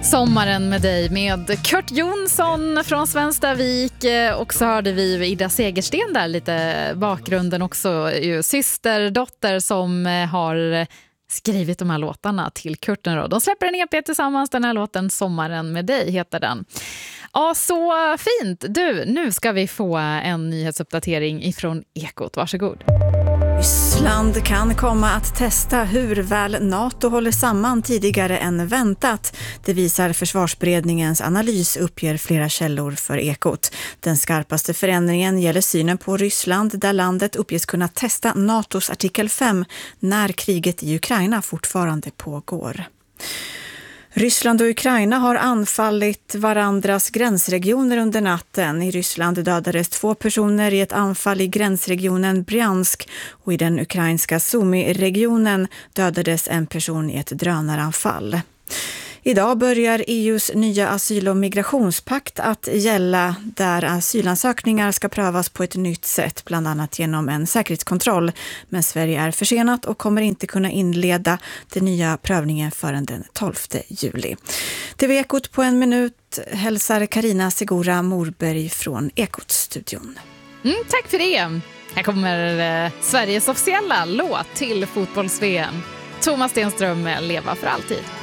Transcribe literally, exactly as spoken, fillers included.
Sommaren med dig med Kurt Jonsson från Svenstavik, och så hörde vi Ida Segersten där lite bakgrunden också, ju syster, dotter som har skrivit de här låtarna till Kurt nu då. De släpper en E P tillsammans, den här låten Sommaren med dig heter den. Ja, så fint. Du, nu ska vi få en nyhetsuppdatering ifrån Ekot. Varsågod. Ryssland kan komma att testa hur väl NATO håller samman tidigare än väntat. Det visar Försvarsberedningens analys, uppger flera källor för Ekot. Den skarpaste förändringen gäller synen på Ryssland, där landet uppges kunna testa NATOs artikel fem när kriget i Ukraina fortfarande pågår. Ryssland och Ukraina har anfallit varandras gränsregioner under natten. I Ryssland dödades två personer i ett anfall i gränsregionen Bryansk, och i den ukrainska Sumy-regionen dödades en person i ett drönaranfall. Idag börjar E U:s nya asyl- och migrationspakt att gälla, där asylansökningar ska prövas på ett nytt sätt, bland annat genom en säkerhetskontroll. Men Sverige är försenat och kommer inte kunna inleda den nya prövningen förrän den tolfte juli. T V Ekot på en minut hälsar Carina Segura Morberg från Ekot-studion. Mm, tack för det. Här kommer eh, Sveriges officiella låt till fotbolls-V M. Thomas Stenström med Leva för alltid.